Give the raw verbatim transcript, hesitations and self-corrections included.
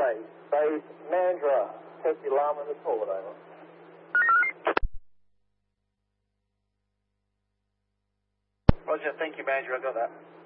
base. Base Mandra. Test the alarm on the toilet, over. Roger, thank you, Mandra. I got that.